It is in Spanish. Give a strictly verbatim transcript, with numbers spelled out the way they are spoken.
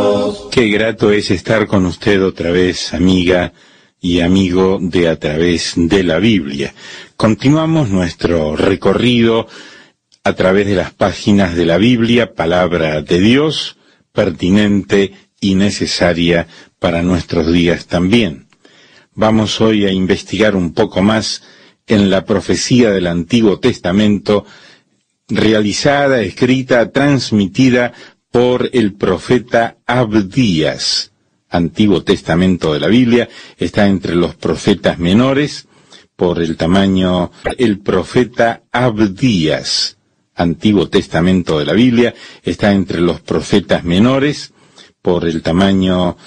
Qué grato es estar con usted otra vez, amiga y amigo de A Través de la Biblia. Continuamos nuestro recorrido a través de las páginas de la Biblia, palabra de Dios, pertinente y necesaria para nuestros días también. Vamos hoy a investigar un poco más en la profecía del Antiguo Testamento, realizada, escrita, transmitida por el profeta Abdías. Antiguo Testamento de la Biblia está entre los profetas menores por el tamaño. El profeta Abdías. Antiguo Testamento de la Biblia está entre los profetas menores por el tamaño